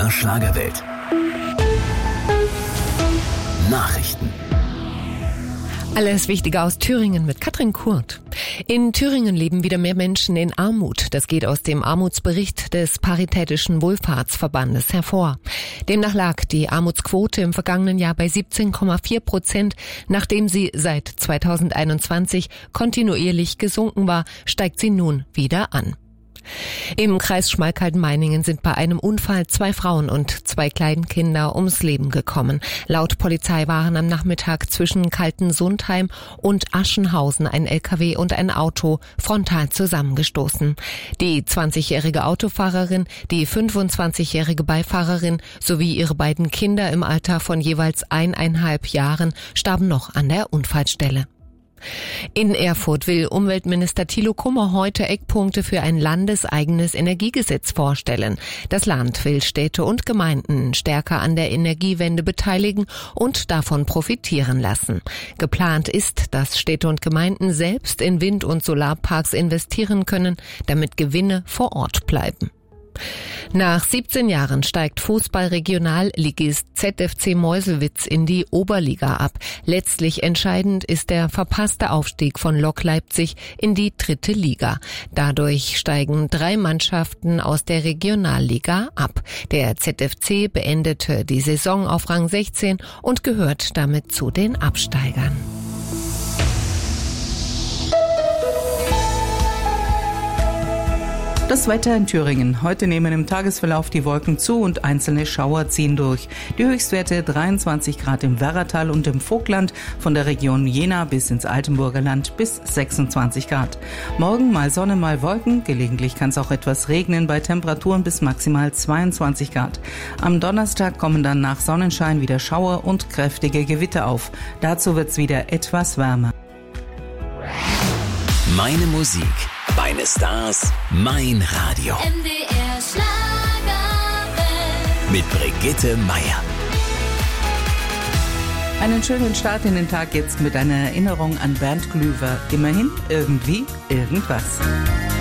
MDR Schlagerwelt. Nachrichten. Alles Wichtige aus Thüringen mit Katrin Kurt. In Thüringen leben wieder mehr Menschen in Armut. Das geht aus dem Armutsbericht des Paritätischen Wohlfahrtsverbandes hervor. Demnach lag die Armutsquote im vergangenen Jahr bei 17,4%. Nachdem sie seit 2021 kontinuierlich gesunken war, steigt sie nun wieder an. Im Kreis Schmalkalden-Meiningen sind bei einem Unfall 2 Frauen und 2 Kleinkinder ums Leben gekommen. Laut Polizei waren am Nachmittag zwischen Kaltensundheim und Aschenhausen ein LKW und ein Auto frontal zusammengestoßen. Die 20-jährige Autofahrerin, die 25-jährige Beifahrerin sowie ihre beiden Kinder im Alter von jeweils 1,5 Jahren starben noch an der Unfallstelle. In Erfurt will Umweltminister Thilo Kummer heute Eckpunkte für ein landeseigenes Energiegesetz vorstellen. Das Land will Städte und Gemeinden stärker an der Energiewende beteiligen und davon profitieren lassen. Geplant ist, dass Städte und Gemeinden selbst in Wind- und Solarparks investieren können, damit Gewinne vor Ort bleiben. Nach 17 Jahren steigt Fußball-Regionalligist ZFC Meuselwitz in die Oberliga ab. Letztlich entscheidend ist der verpasste Aufstieg von Lok Leipzig in die 3. Liga. Dadurch steigen 3 Mannschaften aus der Regionalliga ab. Der ZFC beendete die Saison auf Rang 16 und gehört damit zu den Absteigern. Das Wetter in Thüringen. Heute nehmen im Tagesverlauf die Wolken zu und einzelne Schauer ziehen durch. Die Höchstwerte 23 Grad im Werratal und im Vogtland, von der Region Jena bis ins Altenburger Land bis 26 Grad. Morgen mal Sonne, mal Wolken. Gelegentlich kann es auch etwas regnen bei Temperaturen bis maximal 22 Grad. Am Donnerstag kommen dann nach Sonnenschein wieder Schauer und kräftige Gewitter auf. Dazu wird es wieder etwas wärmer. Meine Musik, meine Stars, mein Radio. MDR Schlagerwelt. Mit Brigitte Meier. Einen schönen Start in den Tag jetzt mit einer Erinnerung an Bernd Glüwer. Immerhin, irgendwie, irgendwas.